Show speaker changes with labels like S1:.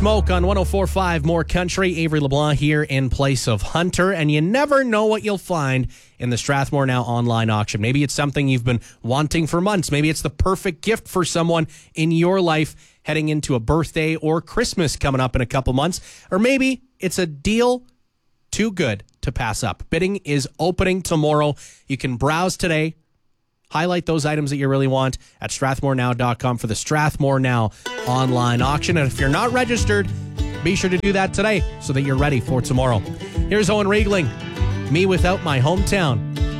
S1: Smoke on 104.5 More Country. Avery LeBlanc here in place of Hunter, and you never know what you'll find in the Strathmore Now online auction. Maybe it's something you've been wanting for months. Maybe it's the perfect gift for someone in your life heading into a birthday or Christmas coming up in a couple months. Or maybe it's a deal too good to pass up. Bidding is opening tomorrow. You can browse today. Highlight those items that you really want at strathmorenow.com for the Strathmore Now online auction. And if you're not registered, be sure to do that today so that you're ready for tomorrow. Here's Owen Riegling, Me Without My Hometown.